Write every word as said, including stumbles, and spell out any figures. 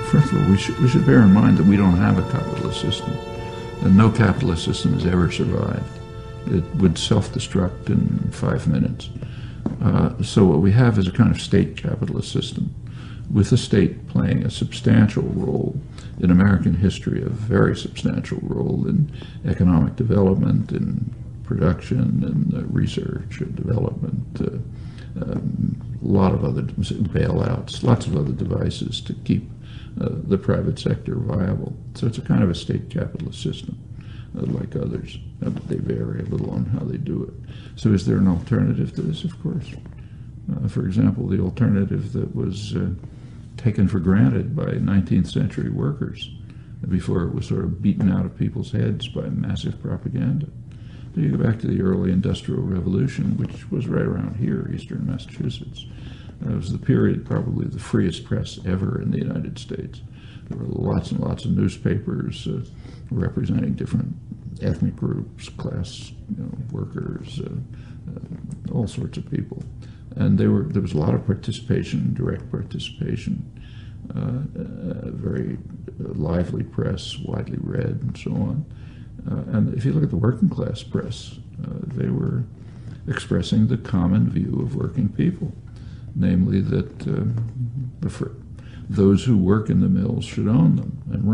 First of all, we should, we should bear in mind that we don't have a capitalist system, and no capitalist system has ever survived. It would self-destruct in five minutes. Uh, so what we have is a kind of state capitalist system, with the state playing a substantial role in American history, a very substantial role in economic development, in production, and uh, research and development, uh, um, a lot of other bailouts, lots of other devices to keep uh, the private sector viable. So it's a kind of a state capitalist system, uh, like others. Uh, they vary a little on how they do it. So is there an alternative to this? Of course. Uh, for example, the alternative that was uh, taken for granted by nineteenth century workers before it was sort of beaten out of people's heads by massive propaganda. So you go back to the early Industrial Revolution, which was right around here, eastern Massachusetts. Uh, it was the period, probably the freest press ever in the United States. There were lots and lots of newspapers uh, representing different ethnic groups, class, you know, workers, uh, uh, all sorts of people. And they were, there was a lot of participation, direct participation, uh, uh, very lively press, widely read, and so on. Uh, and if you look at the working class press, uh, they were expressing the common view of working people, namely that uh, the, those who work in the mills should own them and